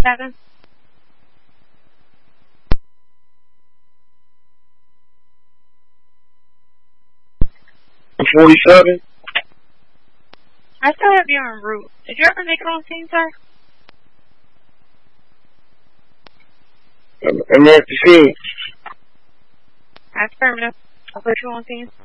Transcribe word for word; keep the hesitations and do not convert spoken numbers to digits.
forty-seven. forty-seven? I still have you en route. Did you ever make it on scene, sir? I'm at the scene. Affirmative. I'll put you on scene.